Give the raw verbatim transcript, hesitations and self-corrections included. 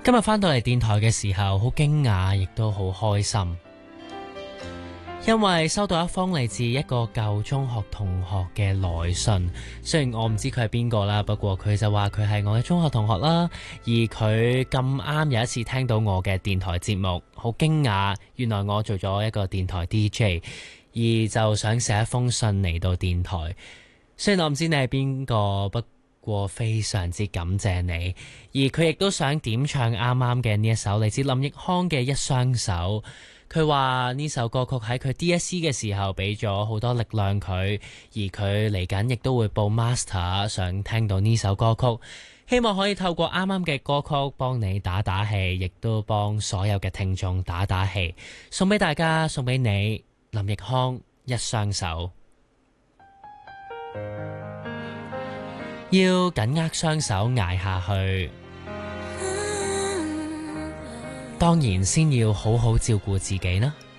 今日返到嚟電台嘅時候，好驚訝，亦都好開心，因為收到一封嚟自一個舊中學同學嘅來信。雖然我唔知佢係邊個啦，不過佢就話佢係我嘅中學同學啦。而佢咁啱有一次聽到我嘅電台節目，好驚訝，原來我做咗一個電台 D J， 而就想寫一封信嚟到電台。雖然我唔知你係邊個，不過非常之感謝你。而佢亦都想點唱啱啱嘅呢一首嚟自林奕匡嘅《一雙手》。佢話呢首歌曲喺佢 D S C 嘅時候俾咗好多力量佢，而佢嚟緊亦都會報 Master， 想聽到呢首歌曲，希望可以透過啱啱嘅歌曲幫你打打氣，亦都幫所有嘅聽眾打打氣，送俾大家，送俾你林奕匡《一雙手》。要緊握雙手捱下去，當然先要好好照顧自己啦。